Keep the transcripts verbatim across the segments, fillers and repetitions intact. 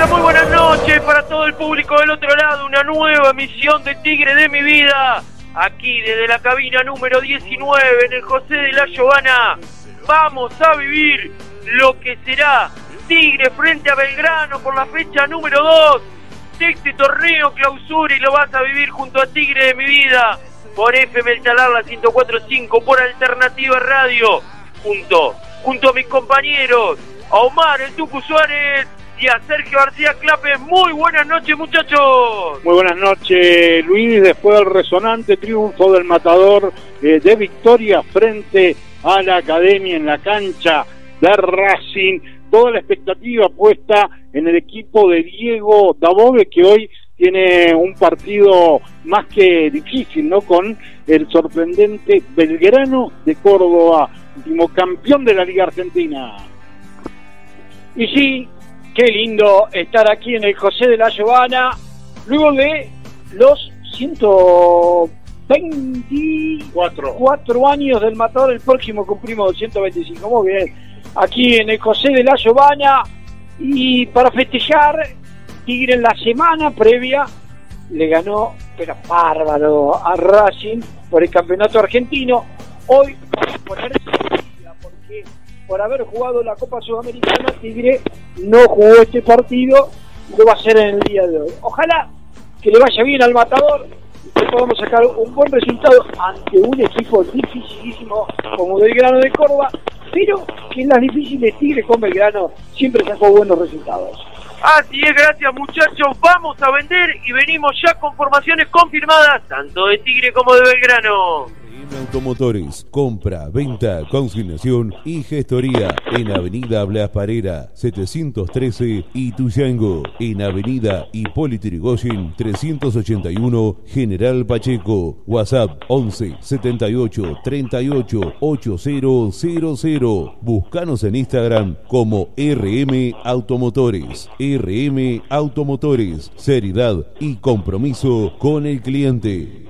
pero muy buenas noches para todo el público del otro lado. Una nueva emisión de Tigre de mi vida. Aquí desde la cabina número diecinueve en el José de la Giovana. Vamos a vivir lo que será Tigre frente a Belgrano por la fecha número dos de este torneo clausura, y lo vas a vivir junto a Tigre de mi vida por F M El Talar, la ciento cuatro punto cinco, por Alternativa Radio, junto, junto a mis compañeros, a Omar el Tucu Suárez y a Sergio García Clape. Muy buenas noches, muchachos. Muy buenas noches, Luis. Después del resonante triunfo del Matador eh, de victoria frente a la Academia en la cancha de Racing, toda la expectativa puesta en el equipo de Diego Dabove, que hoy tiene un partido más que difícil, ¿no? Con el sorprendente Belgrano de Córdoba, último campeón de la Liga Argentina. Y sí, qué lindo estar aquí en el José de la Giovana, luego de los ciento veinticuatro años del Matador. El próximo cumplimos doscientos veinticinco, muy bien, aquí en el José de la Giovana. Y para festejar, Tigre en la semana previa le ganó, pero bárbaro, a Racing por el campeonato argentino. Hoy vamos a ponerse porque por haber jugado la Copa Sudamericana, Tigre no jugó este partido, lo va a hacer en el día de hoy. Ojalá que le vaya bien al Matador y que podamos sacar un buen resultado ante un equipo dificilísimo como Belgrano de Córdoba, pero que en las difíciles Tigre con Belgrano siempre sacó buenos resultados. Así es, gracias muchachos. Vamos a vender y venimos ya con formaciones confirmadas, tanto de Tigre como de Belgrano. Automotores, compra, venta, consignación y gestoría en Avenida Blas Parera setecientos trece Ituzaingó, en Avenida Hipólito Yrigoyen trescientos ochenta y uno General Pacheco. WhatsApp once setenta y ocho treinta y ocho ochenta. Búscanos en Instagram como R M Automotores. R M Automotores, seriedad y compromiso con el cliente.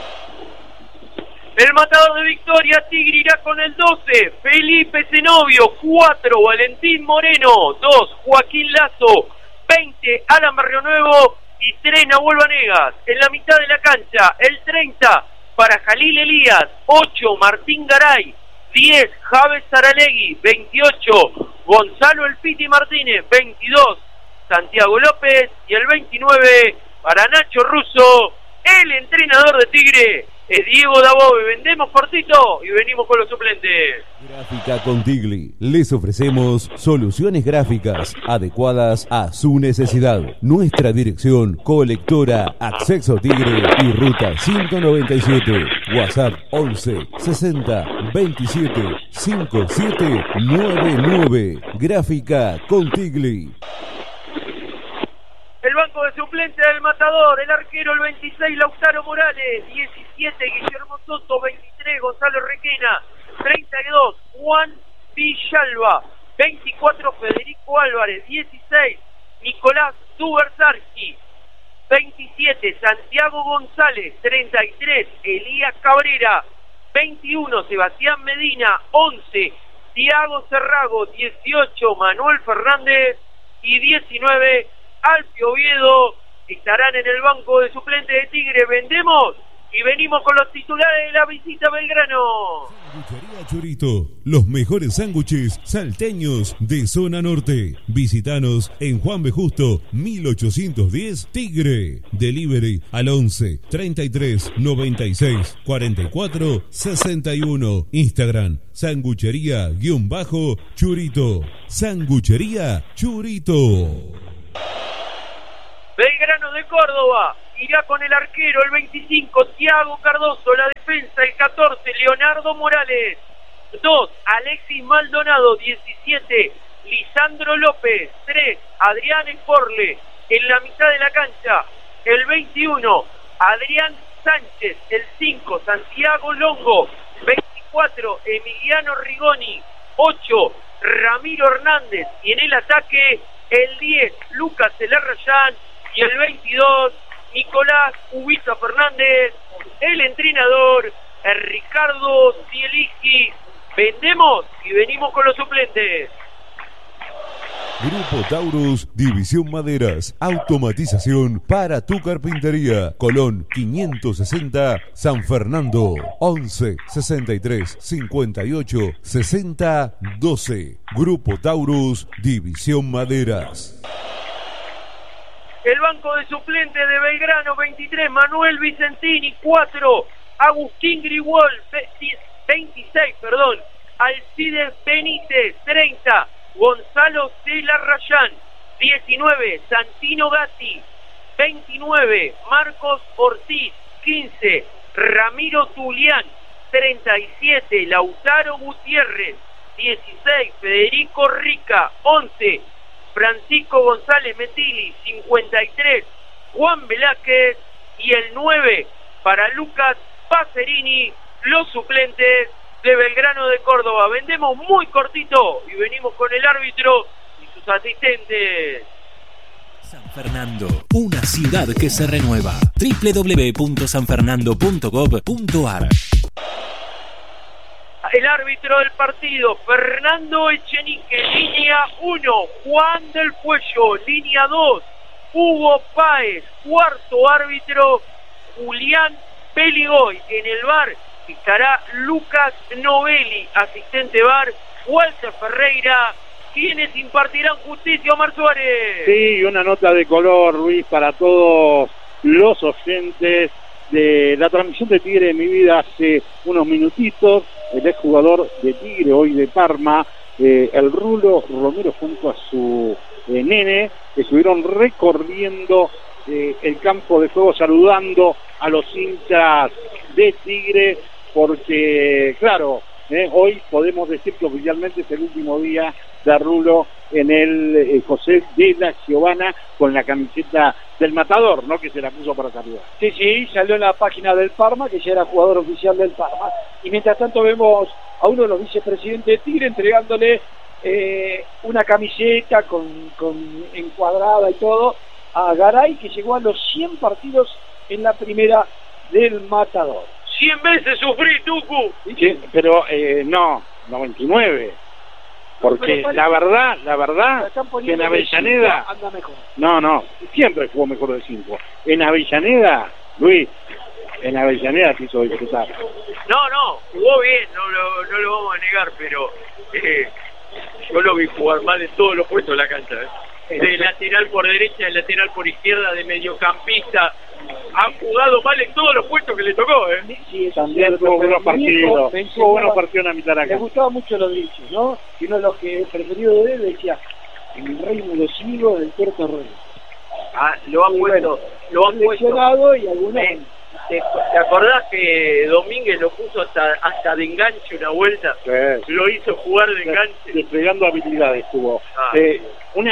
El Matador de victoria, Tigre irá con el doce, Felipe Zenobio. Cuatro, Valentín Moreno. Dos, Joaquín Lazo. Veinte, Alan Barrionuevo. Y tres, Nahuel Vanegas. En la mitad de la cancha, el treinta, para Jalil Elías. Ocho, Martín Garay. Diez, Javes Saralegui. Veintiocho, Gonzalo El Piti Martínez. Veintidós, Santiago López. Y el veintinueve, para Nacho Russo, el entrenador de Tigre. Es Diego Dabove. Vendemos cortito y venimos con los suplentes. Gráfica Contigli. Les ofrecemos soluciones gráficas adecuadas a su necesidad. Nuestra dirección: Colectora Acceso Tigre y Ruta ciento noventa y siete. WhatsApp once sesenta veintisiete cincuenta y siete noventa y nueve. Gráfica Contigli. El banco de suplentes del Matador: el arquero el veintiséis, Lautaro Morales. Diecisiete, Guillermo Soto. Veintitrés, Gonzalo Requena. Treinta y dos, Juan Villalba. Veinticuatro, Federico Álvarez. Dieciséis, Nicolás Dubersarski. Veintisiete, Santiago González. Treinta y tres, Elías Cabrera. Veintiuno, Sebastián Medina. Once, Tiago Cerrago. Dieciocho, Manuel Fernández. Y diecinueve, Alfio Oviedo. Estarán en el banco de suplentes de Tigre. Vendemos y venimos con los titulares de la visita a Belgrano. Sanguchería Churito, los mejores sándwiches salteños de zona norte. Visítanos en Juan B. Justo mil ochocientos diez Tigre. Delivery al once treinta y tres noventa y seis cuarenta y cuatro sesenta y uno. Instagram: Sanguchería guión bajo Churito. Sanguchería Churito. Belgrano de Córdoba irá con el arquero el veinticinco, Tiago Cardoso. La defensa el catorce, Leonardo Morales. dos, Alexis Maldonado. Diecisiete, Lisandro López. tres, Adrián Esporle. En la mitad de la cancha el veintiuno, Adrián Sánchez. El cinco, Santiago Longo. veinticuatro, Emiliano Rigoni. ocho, Ramiro Hernández. Y en el ataque el diez, Lucas Elarrayán. Y el veintidós, Nicolás Ubita Fernández. El entrenador, el Ricardo Zielinski. Vendemos y venimos con los suplentes. Grupo Taurus, División Maderas, automatización para tu carpintería. Colón quinientos sesenta, San Fernando, once sesenta y tres cincuenta y ocho sesenta doce. Grupo Taurus, División Maderas. El banco de suplentes de Belgrano, veintitrés, Manuel Vicentini, cuatro, Agustín Grigol, veintiséis, perdón, Alcides Benítez, treinta, Gonzalo Cela Rayán, diecinueve, Santino Gatti, veintinueve, Marcos Ortiz, quince, Ramiro Tulián, treinta y siete, Lautaro Gutiérrez, dieciséis, Federico Rica, once, Francisco González Metili, cincuenta y tres, Juan Velázquez, y el nueve para Lucas Pacerini, los suplentes de Belgrano de Córdoba. Vendemos muy cortito y venimos con el árbitro y sus asistentes. San Fernando, una ciudad que se renueva. doble u doble u doble u punto san fernando punto gov punto ar. El árbitro del partido, Fernando Echenique, línea uno, Juan del Cuello, línea dos, Hugo Páez, cuarto árbitro, Julián Peligoy. En el V A R estará Lucas Novelli, asistente V A R, Walter Ferreira, quienes impartirán justicia. Omar Suárez. Sí, una nota de color, Luis, para todos los oyentes de la transmisión de Tigre de mi vida hace unos minutitos. El exjugador de Tigre, hoy de Parma, eh, el Rulo Romero, junto a su eh, nene, estuvieron recorriendo eh, el campo de juego, saludando a los hinchas de Tigre, porque, claro, eh, hoy podemos decir que oficialmente es el último día de Rulo en el eh, José de la Giovana, con la camiseta del Matador, ¿no?, que se la puso para saludar. Sí, sí, salió en la página del Parma, que ya era jugador oficial del Parma, y mientras tanto vemos a uno de los vicepresidentes de Tigre entregándole eh, una camiseta con, con encuadrada y todo a Garay, que llegó a los cien partidos en la primera del Matador. cien veces sufrí, Tucu. Sí, pero eh, no, noventa y nueve. Porque pero, la verdad, la verdad, que en Avellaneda... Anda mejor. No, no, siempre jugó mejor de cinco. En Avellaneda, Luis, en Avellaneda se hizo disfrutar. No, no, jugó bien, no lo, no lo vamos a negar, pero eh, yo lo vi jugar mal en todos los puestos de la cancha. ¿eh? De lateral por derecha, de lateral por izquierda, de mediocampista. Ha jugado mal en todos los puestos que le tocó, ¿eh? Sí, también tuvo buenos partidos. Tuvo buenos partidos en la mitad de la Le cancha. gustaba mucho los dichos, ¿no? Y uno de los que preferido de él decía: el reino de los higos del Puerto Rey. Ah, lo han Y puesto, bueno, lo han puesto. Y algunos... Eh, ¿te, ¿Te acordás que Domínguez lo puso hasta, hasta de enganche una vuelta? Sí. Lo hizo jugar de enganche. Desplegando habilidades tuvo. Ah. Eh,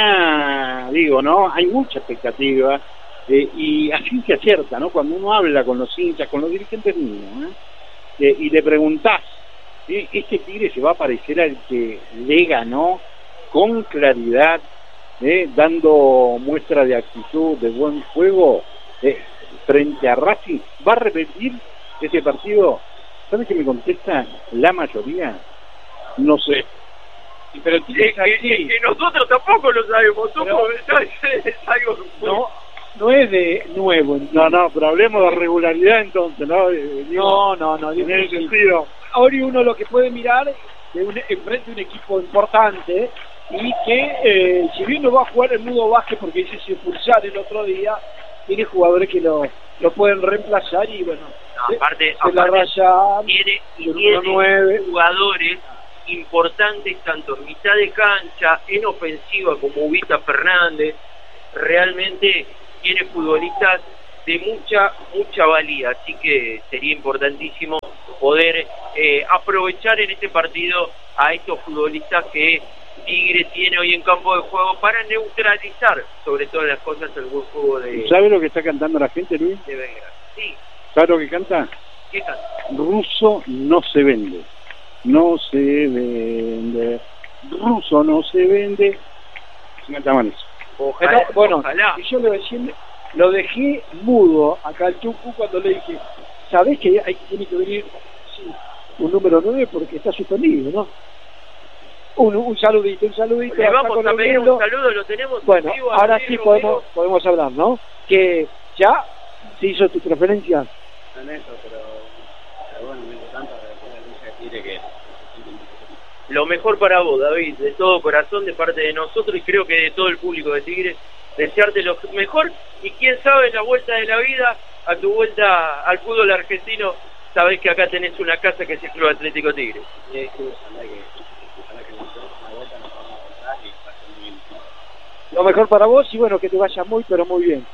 una, digo, ¿no? Hay mucha expectativa. Eh, y a ciencia cierta, ¿no? Cuando uno habla con los hinchas, con los dirigentes míos, ¿eh? Eh, y le preguntás, ¿eh? ¿este Tigre se va a parecer al que le ganó con claridad, ¿eh? dando muestra de actitud, de buen juego, eh, frente a Racing? ¿Va a repetir ese partido? ¿Sabes qué me contesta la mayoría? No sé. Pero es que, que, que nosotros tampoco lo sabemos. Tú, Pero, es, es algo no, no es de nuevo. ¿Entiendes? No, no, pero hablemos de regularidad entonces, ¿no? Eh, digo, No, no, no. en ese sentido. Ahora uno lo que puede mirar de un, enfrente de un equipo importante y que, eh, si bien no va a jugar el Mudo Vázquez porque ese se expulsar el otro día, tiene jugadores que lo, lo pueden reemplazar y bueno, no, aparte, se, se aparte la raya, tiene, y el tiene nueve. jugadores importantes tanto en mitad de cancha, en ofensiva, como Ubita Fernández. Realmente tiene futbolistas de mucha, mucha valía, así que sería importantísimo poder eh, aprovechar en este partido a estos futbolistas que Tigre tiene hoy en campo de juego para neutralizar sobre todas las cosas el buen juego de... ¿Sabe lo que está cantando la gente, Luis? de Belgrano. Sí, ¿Sabe lo que canta? ¿qué canta? Ruso no se vende. No se vende. Ruso no se vende. Se cantaban eso. Ojalá, Pero, bueno, ojalá. y yo le decía, lo dejé mudo acá al Tucu cuando le dije, ¿sabés que hay, tiene que venir sí, un número nueve porque está suspendido, no? Un, un saludito, un saludito. Le vamos a pedir un saludo, lo tenemos. Bueno, vivo, ahora Luis sí Romero. podemos, podemos hablar, ¿no? Que ya se hizo tu preferencia. En eso, pero, pero bueno, me encanta después de lucha de Tigre que... Lo mejor para vos, David, de todo corazón, de parte de nosotros y creo que de todo el público de Tigre, desearte lo mejor y quién sabe, en la vuelta de la vida, a tu vuelta al fútbol argentino, sabés que acá tenés una casa que es el Club Atlético Tigre. Y es que ojalá que, ojalá que nos demos una vuelta, nos vamos a encontrar y pase muy bien. Lo mejor para vos y bueno, que te vaya muy, pero muy bien.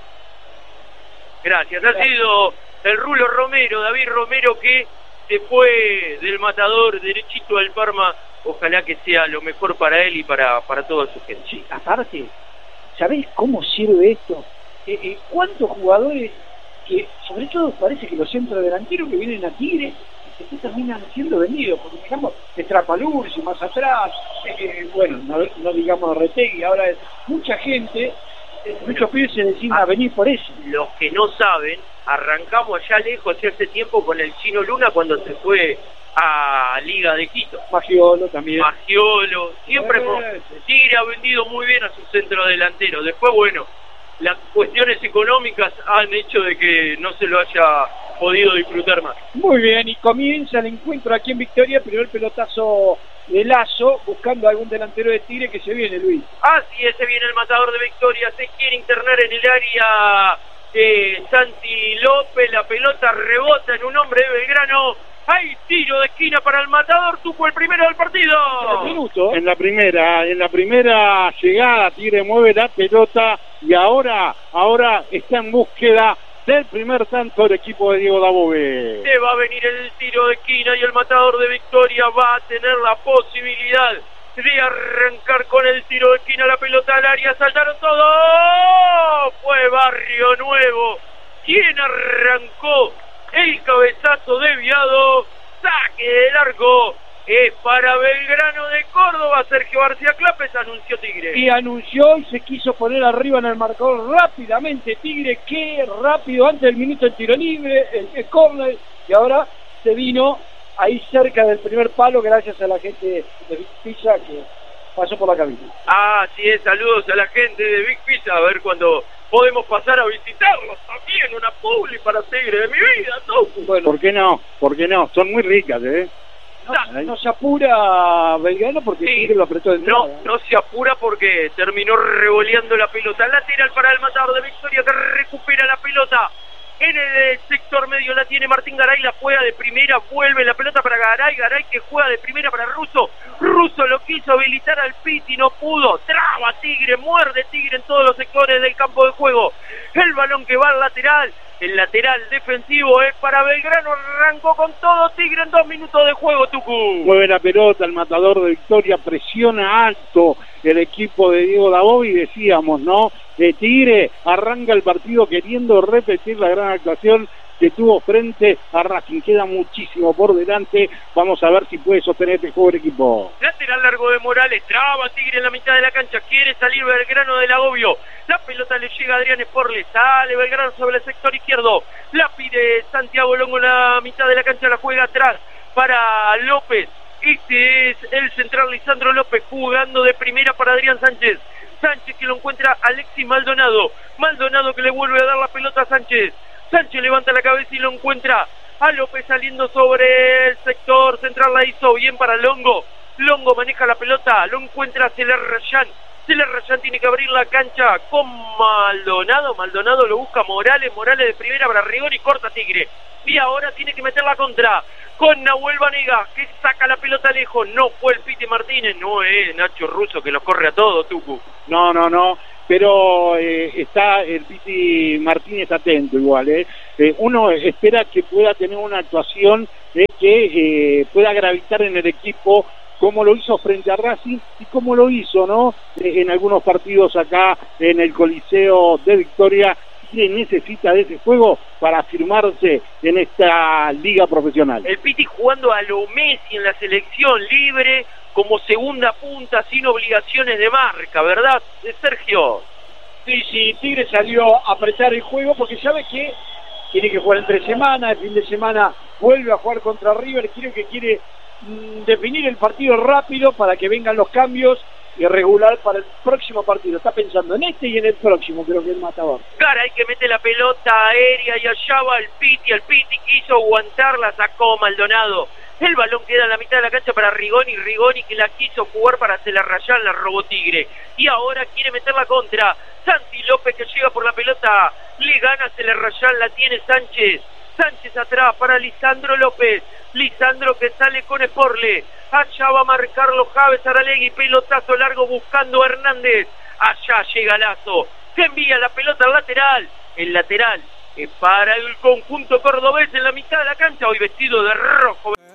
Gracias. Ha sido el Rulo Romero, David Romero, que se fue del Matador derechito al Parma. Ojalá que sea lo mejor para él y para, para toda su gente. Sí, aparte, ¿sabés cómo sirve esto? Eh, eh, ¿Cuántos jugadores que, sobre todo parece que los centrodelanteros que vienen a Tigre, después terminan siendo vendidos? Porque digamos, de Trapalursi más atrás, eh, eh, bueno, no, no digamos Retegui, ahora es mucha gente, eh, muchos pibes se deciden a venir por eso. Los que no saben, arrancamos allá lejos hace tiempo con el Chino Luna cuando se fue a Liga de Quito. Magiolo también. Magiolo, siempre Eh, hemos- sí. Tigre ha vendido muy bien a su centro delantero. Después, bueno, las cuestiones económicas han hecho de que no se lo haya podido disfrutar más. Muy bien, y comienza el encuentro aquí en Victoria, primer pelotazo de Lazo, buscando algún delantero de Tigre que se viene, Luis. Así es, se viene el matador de Victoria, se quiere internar en el área de Santi López, la pelota rebota en un hombre de Belgrano, hay tiro de esquina para el matador, tuvo el primero del partido. Minuto. En la primera, en la primera llegada, Tigre mueve la pelota y ahora, ahora está en búsqueda del primer tanto del equipo de Diego Dabove. Se va a venir el tiro de esquina y el matador de Victoria va a tener la posibilidad de arrancar con el tiro de esquina, la pelota al área, saltaron todos, fue Barrio Nuevo quien arrancó el cabezazo desviado, saque de largo, es para Belgrano de Córdoba, Sergio García Clapes, anunció Tigre. Y anunció y se quiso poner arriba en el marcador rápidamente Tigre, que rápido antes del minuto el tiro libre, el, el córner, y ahora se vino ahí cerca del primer palo gracias a la gente de Big Pizza que pasó por la cabina. Ah, sí, es, saludos a la gente de Big Pizza, a ver cuando podemos pasar a visitarlos también, una publi para Tigre de mi vida, ¿no? Bueno, ¿Por qué no? ¿Por qué no? Son muy ricas, ¿eh? no, no se apura Belgrano porque Sí. Tigre lo apretó de No, entrada. no se apura porque terminó revoleando la pelota lateral para el matador de Victoria que recupera la pelota. En el sector medio la tiene Martín Garay, la juega de primera, vuelve la pelota para Garay, Garay que juega de primera para Russo, Russo lo quiso habilitar al Piti, no pudo, traba Tigre, muerde Tigre en todos los sectores del campo de juego, el balón que va al lateral, el lateral defensivo es para Belgrano, arrancó con todo Tigre en dos minutos de juego, Tucu. Mueve la pelota, el matador de Victoria presiona alto el equipo de Diego Dabove y decíamos, ¿no? De Tigre arranca el partido queriendo repetir la gran actuación que tuvo frente a Racing. Queda muchísimo por delante, vamos a ver si puede sostener este juego el equipo. Lateral largo de Morales, traba Tigre en la mitad de la cancha, quiere salir Belgrano del agobio, la pelota le llega a Adrián Esporle, sale Belgrano sobre el sector izquierdo, la pide Santiago Longo en la mitad de la cancha, la juega atrás para López, este es el central Lisandro López jugando de primera para Adrián Sánchez, Sánchez que lo encuentra Alexis Maldonado, Maldonado que le vuelve a dar la pelota a Sánchez, Sánchez levanta la cabeza y lo encuentra a López saliendo sobre el sector central, la hizo bien para Longo, Longo maneja la pelota, lo encuentra Celer Rayán, Celer Rayán tiene que abrir la cancha con Maldonado, Maldonado lo busca Morales, Morales de primera para Rigoni, corta Tigre, y ahora tiene que meter la contra con Nahuel Vanega, que saca la pelota lejos, no fue el Piti Martínez, no es Nacho Russo que los corre a todos, Tucu. No, no, no, pero eh, está el Piti Martínez atento igual, ¿eh? Eh, uno espera que pueda tener una actuación eh, que eh, pueda gravitar en el equipo como lo hizo frente a Racing y como lo hizo, ¿no? Eh, en algunos partidos acá en el Coliseo de Victoria, que necesita de ese juego para afirmarse en esta liga profesional. El Piti jugando a lo Messi en la selección, libre, como segunda punta, sin obligaciones de marca, ¿verdad, Sergio? Sí, sí, Tigre salió a apretar el juego porque sabe que tiene que jugar entre semanas, el fin de semana vuelve a jugar contra River, creo que quiere mm, definir el partido rápido para que vengan los cambios y regular para el próximo partido. Está pensando en este y en el próximo, creo que el Matador. Cara, hay que meter la pelota aérea y allá va el Piti. El Piti quiso aguantarla, sacó Maldonado. El balón queda en la mitad de la cancha para Rigoni. Rigoni que la quiso jugar para hacer la rayar, la robó Tigre. Y ahora quiere meter la contra. Santi López que llega por la pelota. Le gana, se le rayan, la tiene Sánchez. Sánchez atrás para Lisandro López. Lisandro que sale con Esporle. Allá va a marcarlo Javes Aralegui. Pelotazo largo buscando a Hernández. Allá llega Lazo. Que envía la pelota al lateral. El lateral es para el conjunto cordobés en la mitad de la cancha. Hoy vestido de rojo.